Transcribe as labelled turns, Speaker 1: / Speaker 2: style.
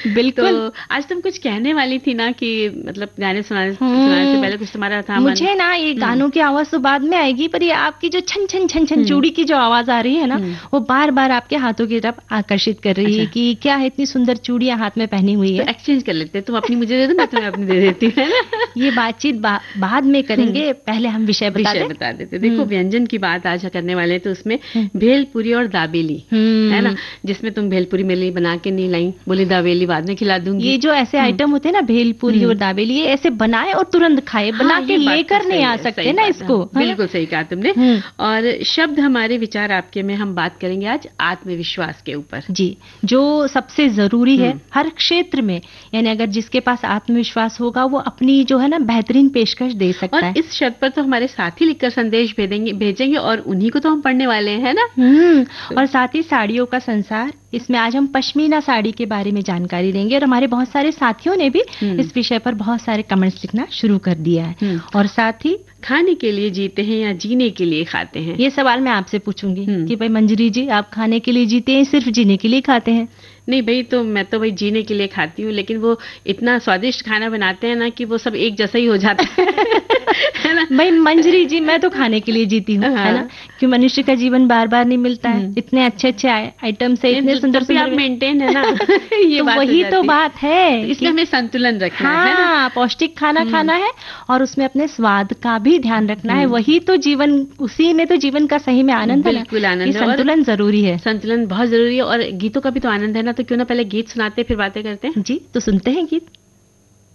Speaker 1: बिल्कुल।
Speaker 2: तो आज तुम कुछ कहने वाली थी ना कि मतलब गाने सुनाने से पहले कुछ तुम्हारा था मन।
Speaker 1: मुझे ना ये गानों की आवाज तो बाद में आएगी, पर ये आपकी जो छन छन छन छन चूड़ी की जो आवाज आ रही है ना, वो बार बार आपके हाथों की तरफ आकर्षित कर रही है कि क्या है, इतनी सुंदर चूड़ियां हाथ में पहनी हुई है।
Speaker 2: तो एक्सचेंज कर लेते हैं, तुम अपनी मुझे दे दो, मैं तुम्हें अपनी दे देती हूँ, है ना।
Speaker 1: ये बातचीत बाद में करेंगे, पहले हम विषय
Speaker 2: बता देते। देखो व्यंजन की बात आज करने वाले तो उसमें भेलपुरी और दाबेली, है ना, जिसमें तुम भेलपुरी मेरे लिए बना के नहीं लाई, बोली दाबेली बाद में खिला दूंगी।
Speaker 1: ये जो ऐसे आइटम होते हैं ना, भेलपुरी और दाबेली, ये ऐसे बनाए और तुरंत खाए, बना के लेकर नहीं आ सकते ना इसको।
Speaker 2: बिल्कुल सही कहा तुमने। और शब्द हमारे विचार आपके में हम बात करेंगे आज आत्मविश्वास के ऊपर।
Speaker 1: जी, जो सबसे जरूरी है हर क्षेत्र में, यानी अगर जिसके पास आत्मविश्वास होगा वो अपनी जो है ना बेहतरीन पेशकश दे सकता है।
Speaker 2: और इस शब्द पर तो हमारे साथी लिखकर संदेश भेजेंगे और उन्हीं को तो हम पढ़ने वाले हैं ना।
Speaker 1: और साथ ही साड़ियों का संसार, इसमें आज हम पश्मीना साड़ी के बारे में जानकारी देंगे और हमारे बहुत सारे साथियों ने भी इस विषय पर बहुत सारे कमेंट्स लिखना शुरू कर दिया है। और साथ ही
Speaker 2: खाने के लिए जीते हैं या जीने के लिए खाते हैं,
Speaker 1: ये सवाल मैं आपसे पूछूंगी कि भाई मंजरी जी, आप खाने के लिए जीते हैं सिर्फ जीने के लिए खाते हैं?
Speaker 2: नहीं भाई, तो मैं तो भाई जीने के लिए खाती हूँ, लेकिन वो इतना स्वादिष्ट खाना बनाते हैं ना कि वो सब एक जैसा ही हो जाता है ना।
Speaker 1: भाई मंजरी जी, मैं तो खाने के लिए जीती हूँ, है ना, कि मनुष्य का जीवन बार बार नहीं मिलता है, इतने अच्छे अच्छे आइटम से, इतने सुंदर
Speaker 2: सुंदर आप मेंटेन है ना। ये
Speaker 1: तो
Speaker 2: बात
Speaker 1: वही तो बात है,
Speaker 2: इसलिए हमें संतुलन रखना है ना,
Speaker 1: पौष्टिक खाना खाना है और उसमें अपने स्वाद का भी ध्यान रखना है। वही तो जीवन, उसी में तो जीवन का सही में आनंद है।
Speaker 2: बिल्कुल आनंद है,
Speaker 1: संतुलन जरूरी है,
Speaker 2: संतुलन बहुत जरूरी है। और गीतों का भी तो आनंद है ना, तो क्यों ना पहले गीत सुनाते फिर बातें करते हैं।
Speaker 1: जी, तो सुनते हैं गीत।